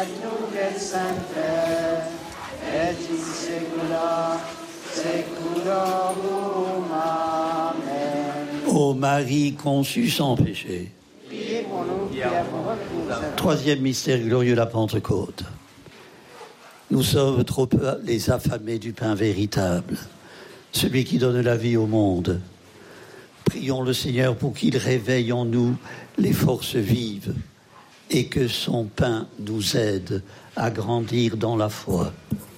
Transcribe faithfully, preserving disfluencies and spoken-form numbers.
et nunc et semper, et in saecula saeculorum. Amen. Ô Marie conçue sans péché. Priez pour nous qui avons recours à vous. Troisième mystère glorieux, la Pentecôte. Nous sommes trop peu les affamés du pain véritable, celui qui donne la vie au monde. Prions le Seigneur pour qu'il réveille en nous les forces vives et que son pain nous aide à grandir dans la foi.